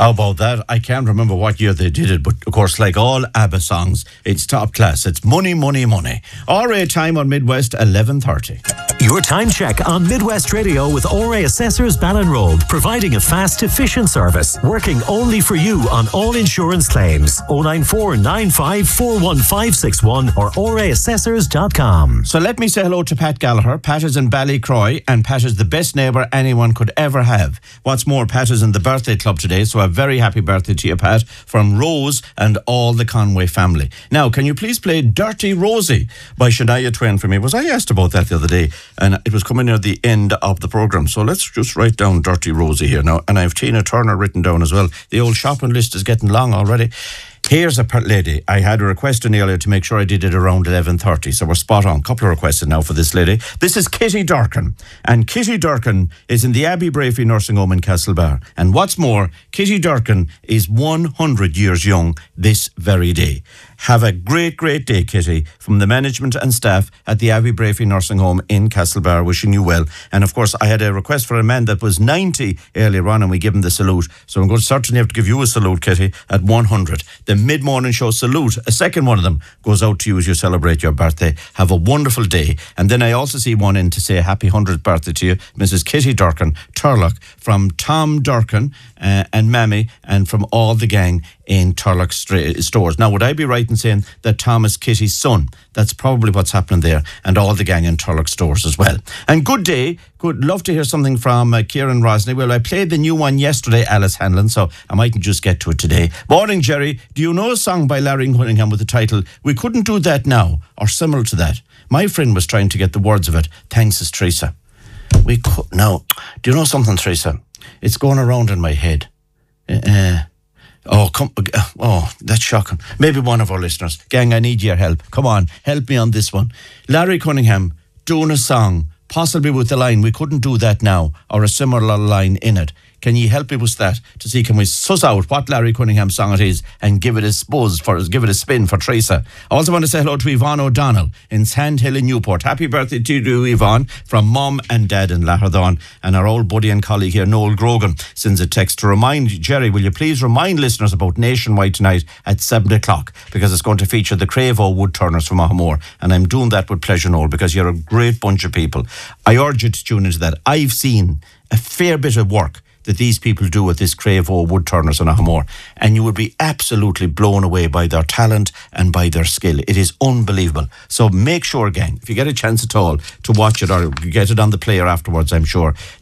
How about that? I can't remember what year they did it, but of course, like all ABBA songs, it's top class. It's money, money, money. RA time on Midwest, 11:30. Your time check on Midwest Radio with ORA Assessors Ballinroad, providing a fast, efficient service, working only for you on all insurance claims. 094 95 41561 or oraassessors.com. So let me say hello to Pat Gallagher. Pat is in Ballycroy, and Pat is the best neighbour anyone could ever have. What's more, Pat is in the birthday club today, so a very happy birthday to you, Pat, from Rose and all the Conway family. Now, can you please play Dirty Rosie by Shania Twain for me? Was I asked about that the other day, and it was coming near the end of the programme, so let's just write down Dirty Rosie here now, and I have Tina Turner written down as well. The old shopping list is getting long already. Here's a lady. I had a request in earlier to make sure I did it around 11:30, so we're spot on. Couple of requests now for this lady. This is Kitty Durkin, and Kitty Durkin is in the Abbey Brafey Nursing Home in Castlebar. And what's more, Kitty Durkin is 100 years young this very day. Have a great, great day, Kitty, from the management and staff at the Abbey Brafey Nursing Home in Castlebar, wishing you well. And of course, I had a request for a man that was 90 earlier on, and we give him the salute. So I'm going to certainly have to give you a salute, Kitty, at 100. The mid-morning show salute, a second one of them, goes out to you as you celebrate your birthday. Have a wonderful day. And then I also see one in to say a happy 100th birthday to you, Mrs. Kitty Durkin, Turlock, from Tom Durkin and Mammy, and from all the gang in Turlock stores. Now, would I be right in saying that Tom is Kitty's son? That's probably what's happening there, and all the gang in Turlock stores as well. And good day. Good. Love to hear something from Kieran Rosney. Well, I played the new one yesterday, Alice Hanlon, so I mightn't just get to it today. Morning, Jerry. Do you know a song by Larry Cunningham with the title "We Couldn't Do That Now" or similar to that? My friend was trying to get the words of it. Thanks, is Teresa. We could now. Do you know something, Teresa? It's going around in my head. That's shocking. Maybe one of our listeners. Gang, I need your help. Come on, help me on this one. Larry Cunningham doing a song, possibly with the line, "We couldn't do that now," or a similar line in it. Can you help me with that to see, can we suss out what Larry Cunningham song it is and give it a spin for Teresa? I also want to say hello to Yvonne O'Donnell in Sandhill in Newport. Happy birthday to you, Yvonne, from Mum and Dad in Lahardon. And our old buddy and colleague here, Noel Grogan, sends a text to remind Jerry, will you please remind listeners about Nationwide tonight at 7 o'clock, because it's going to feature the Cravo Woodturners from Ahamore. And I'm doing that with pleasure, Noel, because you're a great bunch of people. I urge you to tune into that. I've seen a fair bit of work that these people do with this Cravo Woodturners in Ahamore, and you would be absolutely blown away by their talent and by their skill. It is unbelievable. So make sure, gang, if you get a chance at all to watch it, or get it on the player afterwards, I'm sure